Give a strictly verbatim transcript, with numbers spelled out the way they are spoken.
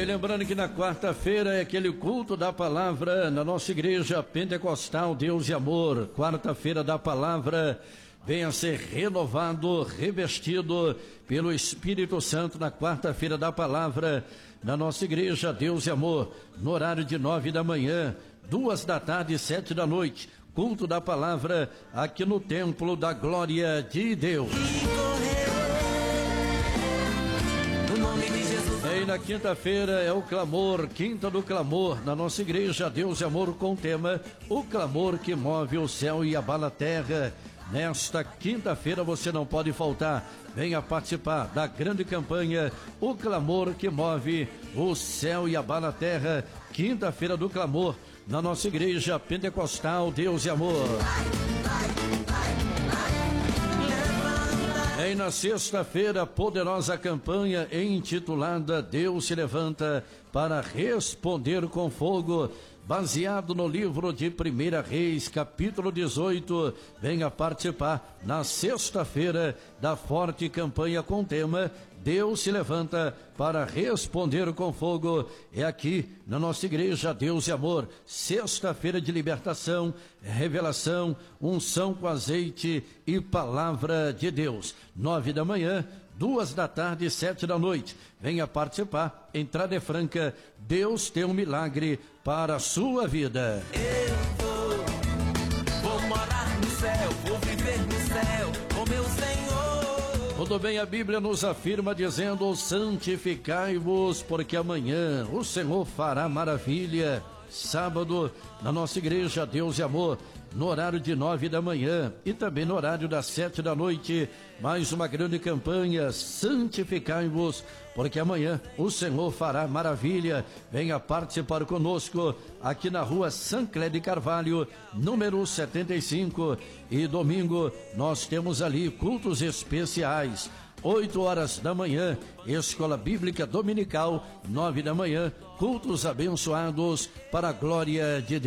Bem, lembrando que na quarta-feira é aquele culto da palavra na nossa igreja pentecostal Deus e Amor. Quarta-feira da palavra, venha ser renovado, revestido pelo Espírito Santo na quarta-feira da palavra na nossa igreja Deus e Amor, no horário de nove da manhã, duas da tarde e sete da noite. Culto da palavra aqui no Templo da Glória de Deus. E na quinta-feira é o clamor, quinta do clamor, na nossa igreja Deus e Amor, com o tema O Clamor que Move o Céu e Abala a Terra. Nesta quinta-feira você não pode faltar, venha participar da grande campanha O Clamor que Move o Céu e Abala a Terra, quinta-feira do clamor, na nossa igreja pentecostal Deus e Amor. E na sexta-feira, poderosa campanha intitulada Deus se levanta para responder com fogo, baseado no livro de Primeira Reis, capítulo dezoito. Venha participar na sexta-feira da forte campanha com o tema Deus se levanta para responder com fogo. É aqui na nossa igreja Deus e Amor, sexta-feira de libertação, revelação, unção com azeite e palavra de Deus. Nove da manhã, duas da tarde e sete da noite. Venha participar, entrada é franca. Deus tem um milagre para a sua vida. Eu vou, vou morar no céu, vou viver no céu com meu Senhor. Tudo bem, a Bíblia nos afirma dizendo: santificai-vos, porque amanhã o Senhor fará maravilha. Sábado, na nossa igreja Deus e Amor, no horário de nove da manhã e também no horário das sete da noite, mais uma grande campanha, santificai-vos, porque amanhã o Senhor fará maravilha. Venha participar conosco aqui na rua Sancler de Carvalho, número setenta e cinco, e domingo nós temos ali cultos especiais. Oito horas da manhã, Escola Bíblica Dominical, nove da manhã, cultos abençoados para a glória de Deus.